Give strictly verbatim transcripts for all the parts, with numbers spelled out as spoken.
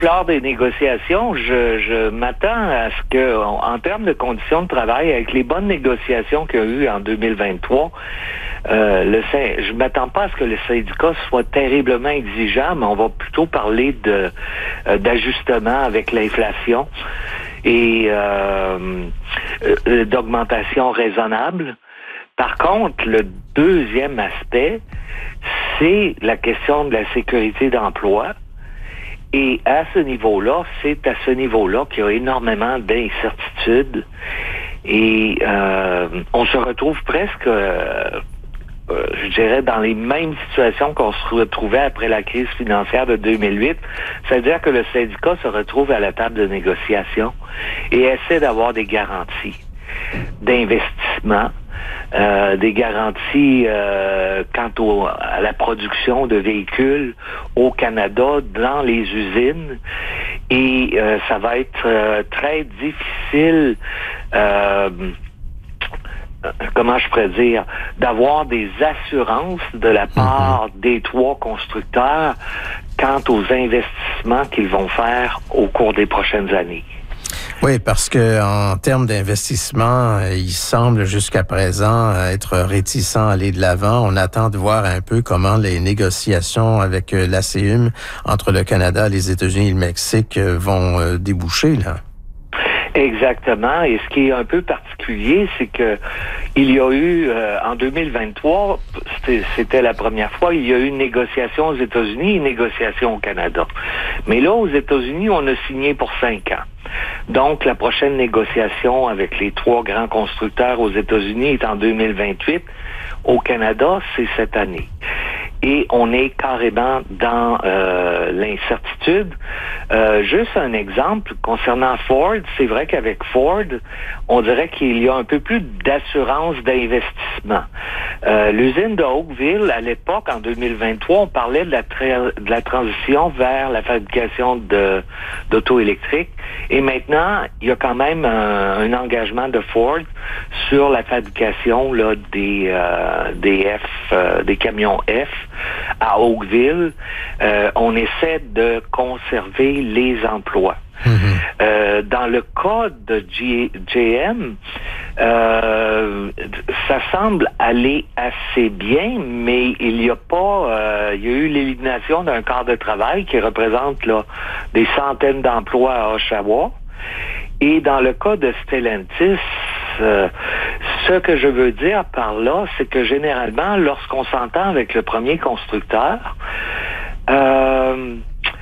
Lors des négociations, je, je m'attends à ce que, en termes de conditions de travail, avec les bonnes négociations qu'il y a eu en deux mille vingt-trois, euh, le, je m'attends pas à ce que le syndicat soit terriblement exigeant, mais on va plutôt parler de euh, d'ajustement avec l'inflation et euh, euh, d'augmentation raisonnable. Par contre, le deuxième aspect, c'est la question de la sécurité d'emploi. Et à ce niveau-là, c'est à ce niveau-là qu'il y a énormément d'incertitudes. Et euh, on se retrouve presque, euh, euh, je dirais, dans les mêmes situations qu'on se retrouvait après la crise financière de deux mille huit. C'est-à-dire que le syndicat se retrouve à la table de négociation et essaie d'avoir des garanties d'investissement, euh, des garanties euh, quant au, à la production de véhicules au Canada dans les usines. Et euh, ça va être euh, très difficile, euh, comment je pourrais dire, d'avoir des assurances de la part mm-hmm. des trois constructeurs quant aux investissements qu'ils vont faire au cours des prochaines années. Oui, parce que en termes d'investissement, il semble jusqu'à présent être réticent à aller de l'avant. On attend de voir un peu comment les négociations avec l'A C U M entre le Canada, les États-Unis et le Mexique vont déboucher, là. Exactement. Et ce qui est un peu particulier, c'est que il y a eu, euh, en deux mille vingt-trois, c'était, c'était la première fois, il y a eu une négociation aux États-Unis et une négociation au Canada. Mais là, aux États-Unis, on a signé pour cinq ans. Donc, la prochaine négociation avec les trois grands constructeurs aux États-Unis est en deux mille vingt-huit. Au Canada, c'est cette année. Et on est carrément dans euh, l'incertitude. Euh, juste un exemple concernant Ford, c'est vrai qu'avec Ford, on dirait qu'il y a un peu plus d'assurance d'investissement. Euh, l'usine de Oakville, à l'époque, en deux mille vingt-trois, on parlait de la, tra- de la transition vers la fabrication de, d'auto électriques. Et maintenant, il y a quand même un, un engagement de Ford sur la fabrication là, des, euh, des F, euh, des camions F à Oakville. Euh, on essaie de conserver les emplois. Mm-hmm. Euh, dans le cas de G- GM, euh, ça semble aller assez bien, mais il n'y a pas, euh, il y a eu l'élimination d'un quart de travail qui représente là des centaines d'emplois à Oshawa. Et dans le cas de Stellantis, euh, ce que je veux dire par là, c'est que généralement, lorsqu'on s'entend avec le premier constructeur, euh,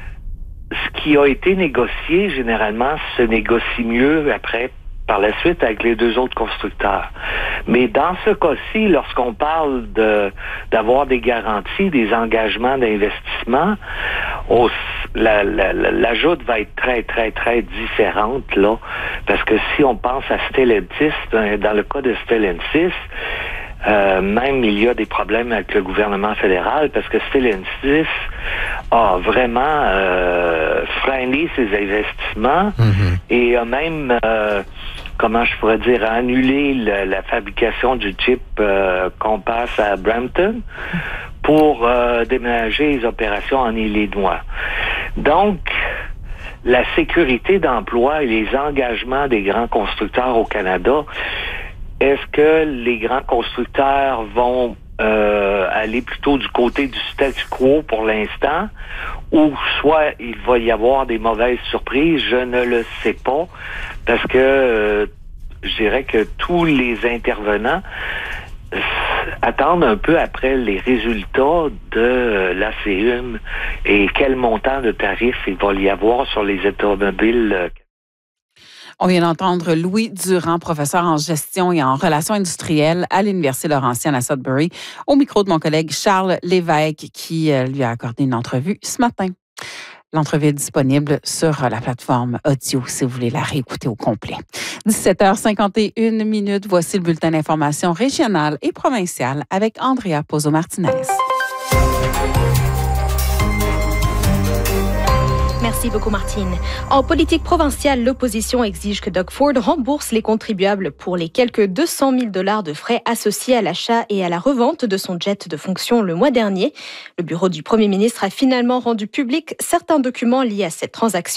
ce qui a été négocié, généralement, se négocie mieux après, par la suite, avec les deux autres constructeurs. Mais dans ce cas-ci, lorsqu'on parle de d'avoir des garanties, des engagements d'investissement, au, la, la, la, la joute va être très, très, très différente, là. Parce que si on pense à Stellantis, dans, dans le cas de Stellantis, Euh, même il y a des problèmes avec le gouvernement fédéral parce que Stellantis a vraiment euh, freiné ses investissements mm-hmm. et a même, euh, comment je pourrais dire, annulé le, la fabrication du chip euh, qu'on passe à Brampton pour euh, déménager les opérations en Illinois. Donc, la sécurité d'emploi et les engagements des grands constructeurs au Canada, est-ce que les grands constructeurs vont euh, aller plutôt du côté du statu quo pour l'instant, ou soit il va y avoir des mauvaises surprises? Je ne le sais pas, parce que euh, je dirais que tous les intervenants attendent un peu après les résultats de l'A C U M et quel montant de tarifs il va y avoir sur les automobiles. On vient d'entendre Louis Durand, professeur en gestion et en relations industrielles à l'Université Laurentienne à Sudbury, au micro de mon collègue Charles Lévesque, qui lui a accordé une entrevue ce matin. L'entrevue est disponible sur la plateforme audio si vous voulez la réécouter au complet. dix-sept heures cinquante et une minutes, voici le bulletin d'information régionale et provinciale avec Andrea Pozzo-Martinez. Merci beaucoup, Martine. En politique provinciale, l'opposition exige que Doug Ford rembourse les contribuables pour les quelques deux cent mille dollars de frais associés à l'achat et à la revente de son jet de fonction le mois dernier. Le bureau du Premier ministre a finalement rendu public certains documents liés à cette transaction.